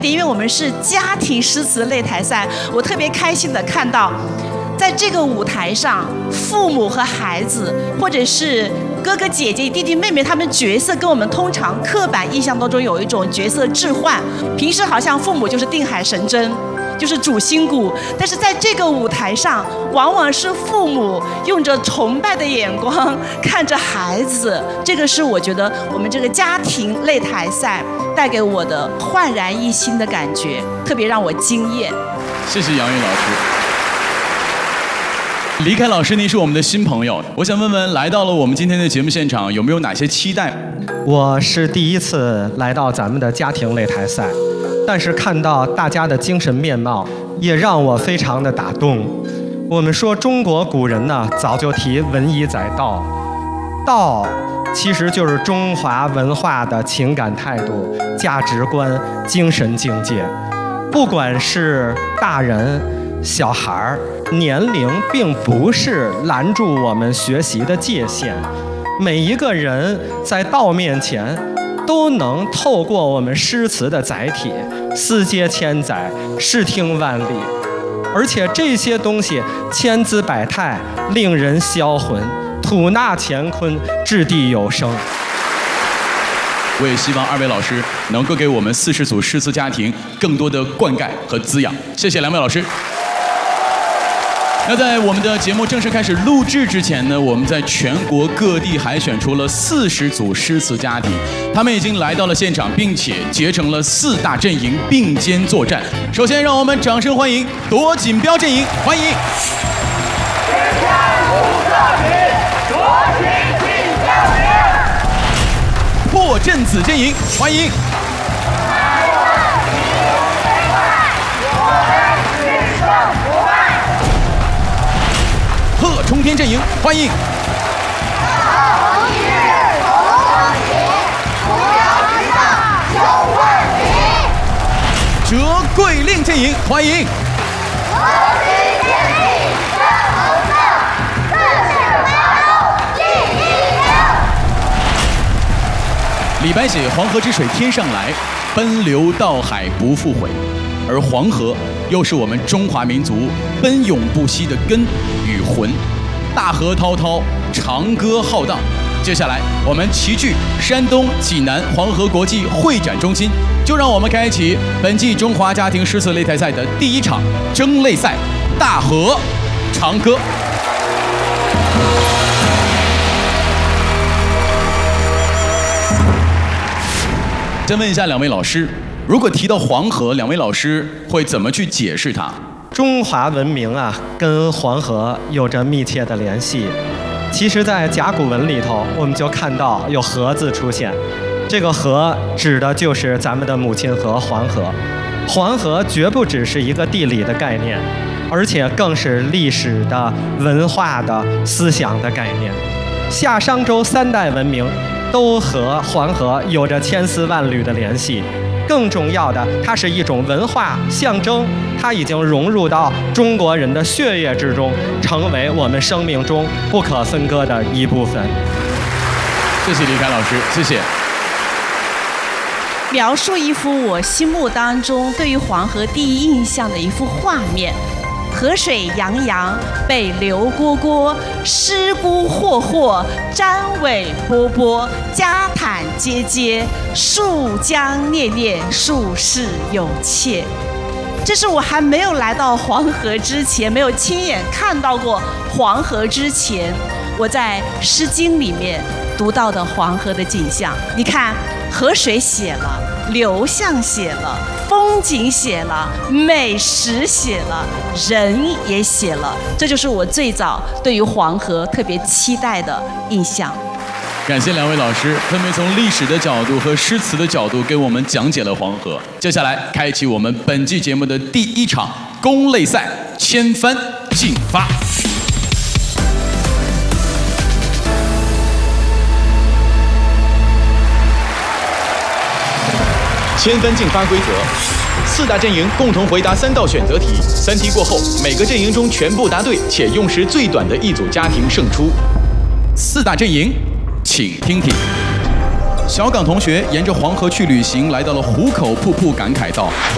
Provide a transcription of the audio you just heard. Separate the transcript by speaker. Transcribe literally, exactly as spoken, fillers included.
Speaker 1: 因为我们是家庭诗词擂台赛，我特别开心的看到，在这个舞台上，父母和孩子，或者是哥哥姐姐、弟弟妹妹，他们角色跟我们通常刻板印象当中有一种角色置换。平时好像父母就是定海神针，就是主心骨，但是在这个舞台上，往往是父母用着崇拜的眼光看着孩子。这个是我觉得我们这个家庭擂台赛带给我的焕然一新的感觉，特别让我惊艳。
Speaker 2: 谢谢杨韵老师。离开老师，您是我们的新朋友，我想问问，来到了我们今天的节目现场，有没有哪些期待？
Speaker 3: 我是第一次来到咱们的家庭擂台赛，但是看到大家的精神面貌，也让我非常的打动。我们说中国古人呢，早就提文以载道，道其实就是中华文化的情感态度、价值观、精神境界。不管是大人、小孩儿，年龄并不是拦住我们学习的界限。每一个人在道面前，都能透过我们诗词的载体，思接千载，视听万里。而且这些东西千姿百态，令人销魂，吐纳乾坤，掷地有声。
Speaker 2: 我也希望二位老师能够给我们四十组诗词家庭更多的灌溉和滋养。谢谢两位老师。那在我们的节目正式开始录制之前呢，我们在全国各地海选出了四十组诗词家庭，他们已经来到了现场，并且结成了四大阵营并肩作战。首先，让我们掌声欢迎夺锦标阵营，欢迎！
Speaker 4: 天下无色名，夺锦尽相名。
Speaker 2: 破阵子阵营，欢迎！贺冲天阵营，欢迎！
Speaker 4: 红日同风起，扶摇直上九万里。
Speaker 2: 折桂令阵营，欢迎！
Speaker 4: 和平天地三红色，四世八路一一零。
Speaker 2: 李白写黄河之水天上来，奔流到海不复回。而黄河又是我们中华民族奔涌不息的根与魂，大河滔滔，长歌浩荡。接下来，我们齐聚山东济南黄河国际会展中心，就让我们开启本季中华家庭诗词擂台赛的第一场争擂赛——大河长歌。先问一下两位老师，如果提到黄河，两位老师会怎么去解释它？
Speaker 3: 中华文明啊，跟黄河有着密切的联系。其实，在甲骨文里头，我们就看到有“河”字出现，这个“河”指的就是咱们的母亲河黄河。黄河绝不只是一个地理的概念，而且更是历史的、文化的、思想的概念。夏商周三代文明都和黄河有着千丝万缕的联系。更重要的，它是一种文化象征，它已经融入到中国人的血液之中，成为我们生命中不可分割的一部分。
Speaker 2: 谢谢李凯老师，谢谢。
Speaker 1: 描述一幅我心目当中对于黄河第一印象的一幅画面。河水洋洋，北流蝈蝈，尸骨霍霍，瞻尾波波，家坦阶阶，树江孽孽，树势有切。这是我还没有来到黄河之前，没有亲眼看到过黄河之前，我在《诗经》里面读到的黄河的景象。你看，河水写了，流向写了，风景写了，美食写了，人也写了，这就是我最早对于黄河特别期待的印象。
Speaker 2: 感谢两位老师，分别从历史的角度和诗词的角度给我们讲解了黄河。接下来，开启我们本期节目的第一场攻擂赛——千帆竞发。千帆竞发规则：四大阵营共同回答三道选择题，三题过后，每个阵营中全部答对且用时最短的一组家庭胜出。四大阵营，请听题。小港同学沿着黄河去旅行，来到了壶口瀑布，感慨道：